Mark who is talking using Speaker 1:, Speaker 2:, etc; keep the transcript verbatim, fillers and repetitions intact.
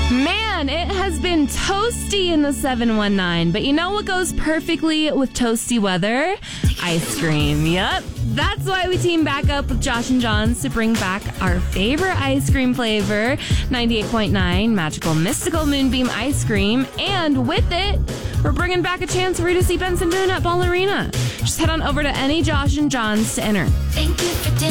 Speaker 1: Man, it has been toasty in the seven one nine, but you know what goes perfectly with toasty weather? Ice cream. Yep. That's why we team back up with Josh and Johns to bring back our favorite ice cream flavor, ninety-eight point nine Magical Mystical Moonbeam Ice Cream. And with it, we're bringing back a chance for you to see Benson Boone at Ball Arena. Just head on over to any Josh and Johns to enter.
Speaker 2: Thank you for dinner.